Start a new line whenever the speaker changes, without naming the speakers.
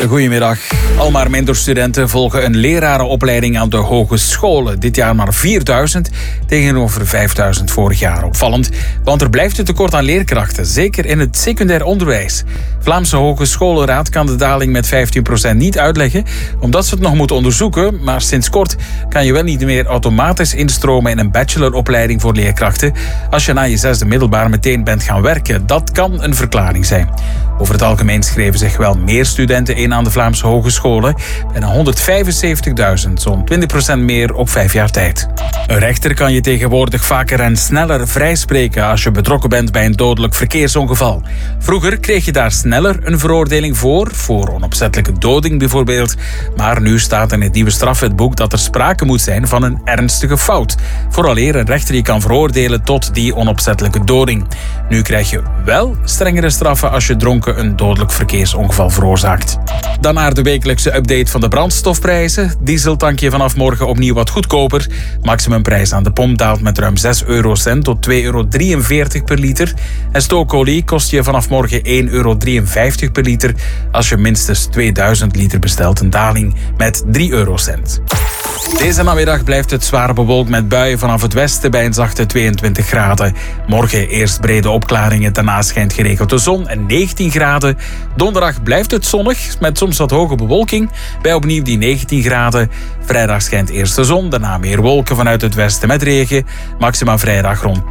Goedemiddag. Al maar minder studenten volgen een lerarenopleiding aan de hogescholen. Dit jaar maar 4000 tegenover 5000 vorig jaar. Opvallend, want er blijft een tekort aan leerkrachten, zeker in het secundair onderwijs. Vlaamse Hogescholenraad kan de daling met 15% niet uitleggen, omdat ze het nog moeten onderzoeken. Maar sinds kort kan je wel niet meer automatisch instromen in een bacheloropleiding voor leerkrachten als je na je 6e middelbaar meteen bent gaan werken. Dat kan een verklaring zijn. Over het algemeen schreven zich wel meer studenten in aan de Vlaamse hogescholen. Bijna 175.000, zo'n 20% meer op 5 jaar tijd. Een rechter kan je tegenwoordig vaker en sneller vrijspreken als je betrokken bent bij een dodelijk verkeersongeval. Vroeger kreeg je daar sneller een veroordeling voor onopzettelijke doding bijvoorbeeld. Maar nu staat in het nieuwe strafwetboek dat er sprake moet zijn van een ernstige fout, vooraleer een rechter je kan veroordelen tot die onopzettelijke doding. Nu krijg je wel strengere straffen als je dronken een dodelijk verkeersongeval veroorzaakt. Dan naar de wekelijkse update van de brandstofprijzen. Dieseltankje vanaf morgen opnieuw wat goedkoper. Maximumprijs aan de pomp daalt met ruim 6 eurocent tot €2,43 per liter. En stookolie kost je vanaf morgen €1,53 per liter als je minstens 2000 liter bestelt. Een daling met 3 eurocent. Deze namiddag blijft het zwaar bewolkt met buien vanaf het westen bij een zachte 22 graden. Morgen eerst brede opklaringen, daarna schijnt geregeld de zon en 19 graden. Donderdag blijft het zonnig met soms wat hoge bewolking bij opnieuw die 19 graden. Vrijdag schijnt eerst de zon, daarna meer wolken vanuit het westen met regen. Maxima vrijdag rond